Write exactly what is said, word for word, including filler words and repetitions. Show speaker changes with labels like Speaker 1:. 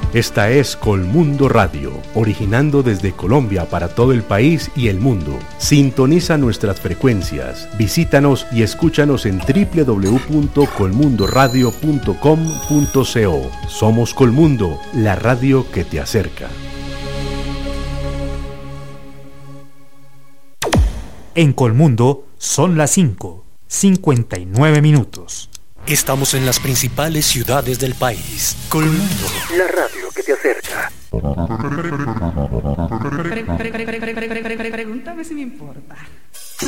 Speaker 1: Esta es Colmundo Radio, originando desde Colombia para todo el país y el mundo. Sintoniza nuestras frecuencias, visítanos y escúchanos en doble u doble u doble u punto colmundo radio punto com punto co. Somos Colmundo, la radio que te acerca.
Speaker 2: En Colmundo son las cinco, cincuenta y nueve minutos.
Speaker 3: Estamos en las principales ciudades del país. Colmundo, la radio que te acerca.
Speaker 4: Pregúntame si me importa.